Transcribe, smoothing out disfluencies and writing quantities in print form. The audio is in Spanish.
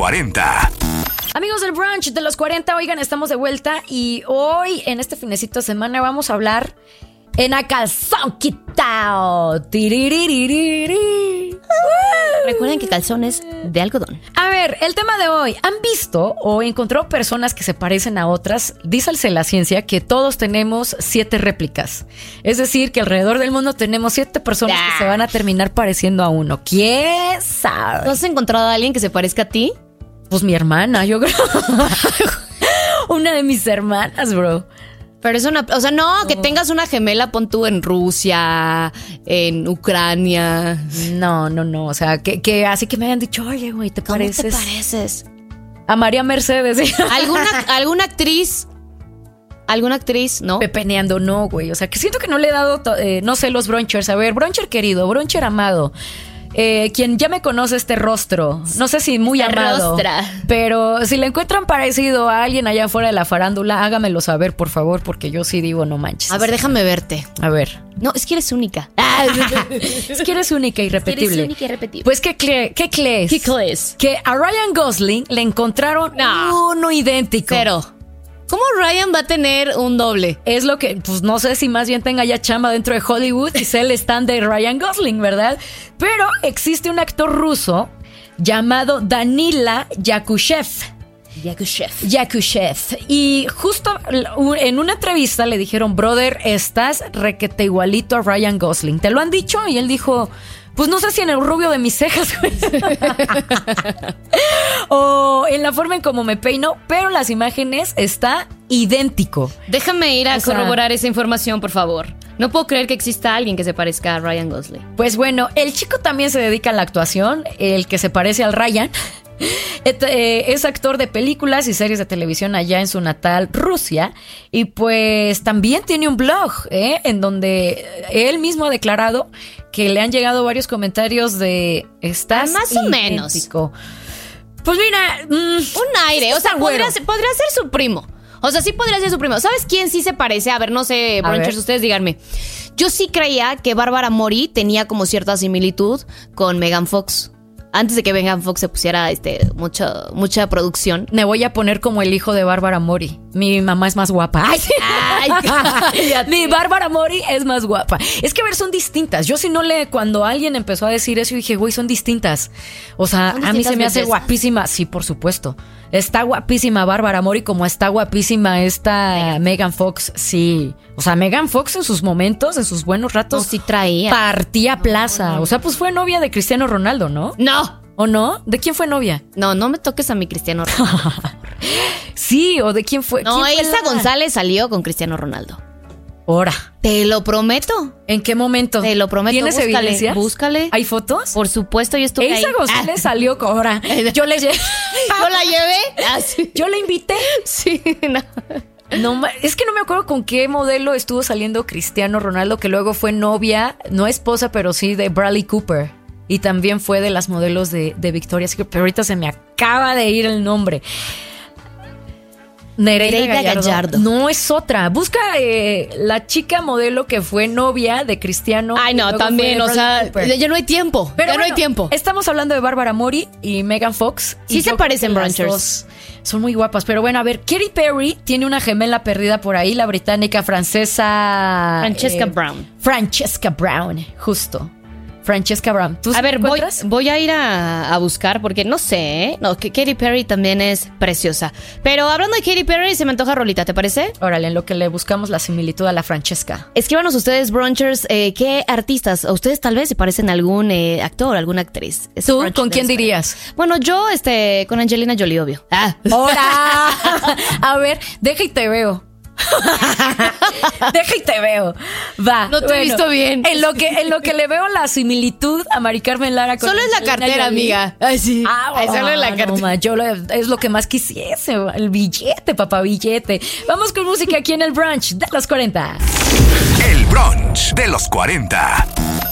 40. Amigos del brunch de los 40, oigan, estamos de vuelta y hoy en este finecito de semana vamos a hablar en a calzón quitao. Recuerden que calzones de algodón. A ver, el tema de hoy. ¿Han visto o encontrado personas que se parecen a otras? Dícese la ciencia que todos tenemos 7 réplicas. Es decir, que alrededor del mundo tenemos 7 personas que se van a terminar pareciendo a uno. ¿Quién sabe? ¿Tú has encontrado a alguien que se parezca a ti? Pues mi hermana, yo creo. Una de mis hermanas, bro. Pero es una... O sea, no, que tengas una gemela, pon tú en Rusia, en Ucrania. No. O sea, que así que me hayan dicho, oye, güey, ¿te pareces? ¿Cómo te pareces? A María Mercedes. ¿Alguna actriz? ¿Alguna actriz? ¿No? Pepeneando, no, güey. O sea, que siento que no le he dado, no sé, los brunchers. A ver, bruncher querido, bruncher amado. Quien ya me conoce este rostro, no sé si muy amado, pero si le encuentran parecido a alguien allá afuera de la farándula, hágamelo saber, por favor, porque yo sí digo, no manches. A ver, déjame verte. A ver. No, es que eres única. Es que eres única y irrepetible. Pues, ¿qué crees? Que a Ryan Gosling le encontraron uno idéntico. Pero ¿cómo Ryan va a tener un doble? Es lo que, pues no sé si más bien tenga ya chamba dentro de Hollywood y sea el stand de Ryan Gosling, ¿verdad? Pero existe un actor ruso llamado Danila Yakushev. Y justo en una entrevista le dijeron, brother, estás requete igualito a Ryan Gosling. ¿Te lo han dicho? Y él dijo, pues no sé si en el rubio de mis cejas, güey. O en la forma en cómo me peino, pero las imágenes está idéntico. Déjame ir a corroborar esa información, por favor. No puedo creer que exista alguien que se parezca a Ryan Gosling. Pues bueno, el chico también se dedica a la actuación, el que se parece al Ryan. Es actor de películas y series de televisión allá en su natal Rusia. Y pues también tiene un blog, en donde él mismo ha declarado que le han llegado varios comentarios de estás más o menos. Pues mira, un aire, o sea, podría ser su primo. O sea, sí podría ser su primo. ¿Sabes quién sí se parece? A ver, no sé, brunchers, ustedes díganme. Yo sí creía que Bárbara Mori tenía como cierta similitud con Megan Fox. Antes de que Megan Fox se pusiera mucha producción. Me voy a poner como el hijo de Bárbara Mori. Mi mamá es más guapa. Mi Bárbara Mori es más guapa. Es que a ver, son distintas. Yo cuando alguien empezó a decir eso, dije, güey, son distintas. O sea, a mí se me hace guapísima. Sí, por supuesto. Está guapísima Bárbara Mori como está guapísima esta Megan Fox. Sí. O sea, Megan Fox en sus momentos, en sus buenos ratos, sí traía. Partía plaza. O sea, pues fue novia de Cristiano Ronaldo, ¿no? No. ¿O no? ¿De quién fue novia? No me toques a mi Cristiano Ronaldo. Sí, ¿o de quién fue? No, Elsa González salió con Cristiano Ronaldo. Ahora. Te lo prometo. ¿En qué momento? Te lo prometo. ¿Tienes evidencias? Búscale. ¿Hay fotos? Por supuesto, yo estuve ahí. Elsa González salió con ahora. Yo la llevé. Sí. Yo la invité. Sí, no. No, es que no me acuerdo con qué modelo estuvo saliendo Cristiano Ronaldo, que luego fue novia, no esposa, pero sí de Bradley Cooper. Y también fue de las modelos de Victoria's Secret, pero ahorita se me acaba de ir el nombre. Nereida Gallardo. No, es otra. Busca la chica modelo que fue novia de Cristiano. Ay, no, también, o sea, ya no hay tiempo. Pero no hay tiempo. Estamos hablando de Bárbara Mori y Megan Fox. Sí se parecen, brunchers. Son muy guapas, pero bueno, a ver, Katy Perry tiene una gemela perdida por ahí, la británica francesa Francesca Brown, justo. Francesca Brown. ¿Tú a ver, voy a ir a buscar porque no sé, ¿eh? No, que Katy Perry también es preciosa. Pero hablando de Katy Perry, se me antoja rolita, ¿te parece? Órale, en lo que le buscamos la similitud a la Francesca. Escríbanos ustedes, brunchers, ¿qué artistas? O ustedes tal vez se parecen a algún actor, alguna actriz. ¿Tú con quién dirías? Bueno, yo con Angelina Jolie, obvio. ¡Hora! A ver, deja y te veo. Deja y te veo. Va. No te he visto bien. En lo que le veo la similitud a Mari Carmen Lara con solo es la cartera, amiga. Ay, sí. Solo es la cartera. Es lo que más quisiese. El billete, papá, billete. Vamos con música aquí en el brunch de los 40. El brunch de los 40.